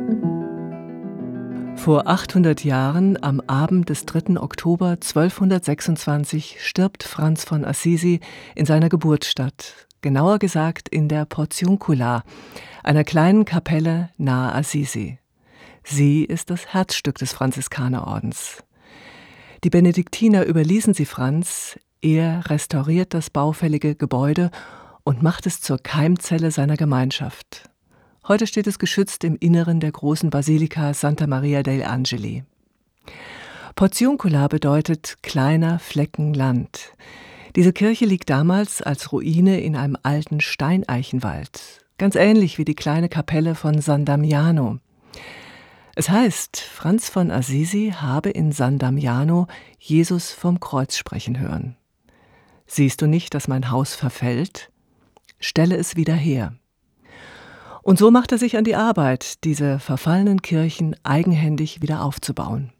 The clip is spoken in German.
Vor 800 Jahren, am Abend des 3. Oktober 1226, stirbt Franz von Assisi in seiner Geburtsstadt, genauer gesagt in der Portiuncula, einer kleinen Kapelle nahe Assisi. Sie ist das Herzstück des Franziskanerordens. Die Benediktiner überließen sie Franz, er restauriert das baufällige Gebäude und macht es zur Keimzelle seiner Gemeinschaft. Heute steht es geschützt im Inneren der großen Basilika Santa Maria degli Angeli. Portiuncula bedeutet kleiner Flecken Land. Diese Kirche liegt damals als Ruine in einem alten Steineichenwald, ganz ähnlich wie die kleine Kapelle von San Damiano. Es heißt, Franz von Assisi habe in San Damiano Jesus vom Kreuz sprechen hören. Siehst du nicht, dass mein Haus verfällt? Stelle es wieder her. Und so macht er sich an die Arbeit, diese verfallenen Kirchen eigenhändig wieder aufzubauen.